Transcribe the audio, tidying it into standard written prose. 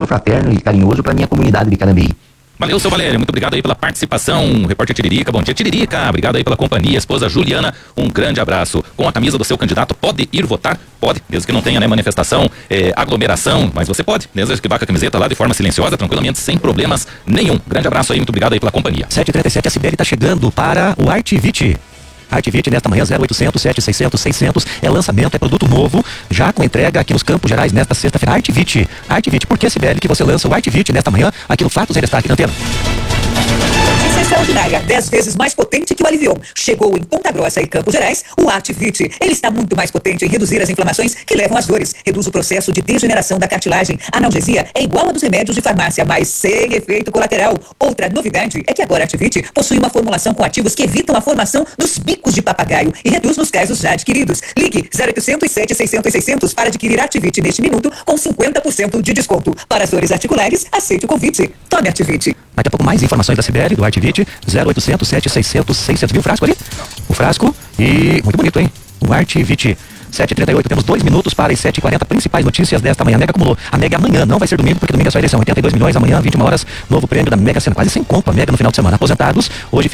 fraterno e carinhoso para minha comunidade de Carambeí. Valeu, seu Valério, muito obrigado aí pela participação. Repórter Tiririca, bom dia, Tiririca, obrigado aí pela companhia. Esposa Juliana, um grande abraço. Com a camisa do seu candidato, pode ir votar? Pode, mesmo que não tenha, né, manifestação, aglomeração, mas você pode, mesmo que vá com a camiseta lá de forma silenciosa, tranquilamente, sem problemas nenhum. Grande abraço aí, muito obrigado aí pela companhia. 7h37, a Sibeli está chegando para o Artivit. Artivit nesta manhã, 0800 700 600, é lançamento, é produto novo, já com entrega aqui nos Campos Gerais nesta sexta-feira. Artivit, por que, Sibeli, que você lança o Artivit nesta manhã aqui no Fatos em Destaque na Antena? Extraordinária, 10 vezes mais potente que o Alivion. Chegou em Ponta Grossa e Campos Gerais, o Artivit. Ele está muito mais potente em reduzir as inflamações que levam às dores. Reduz o processo de degeneração da cartilagem. A analgesia é igual a dos remédios de farmácia, mas sem efeito colateral. Outra novidade é que agora a Artivit possui uma formulação com ativos que evitam a formação dos bicos de papagaio e reduz nos casos já adquiridos. Ligue 0800 700 600 para adquirir Artivit neste minuto com 50% de desconto. Para as dores articulares, aceite o convite. Tome Artivit. Daqui a pouco mais informações da Sibeli, do Artivit, 0800 700 600. Viu o frasco ali? O frasco e muito bonito, hein? O Artivit. 7h38, temos 2 minutos para as 7h40, principais notícias desta manhã. A Mega acumulou. A Mega amanhã não vai ser domingo, porque domingo é só eleição. 82 milhões amanhã, 21 horas, novo prêmio da Mega Sena. Quase 100 conto a Mega no final de semana. Aposentados, hoje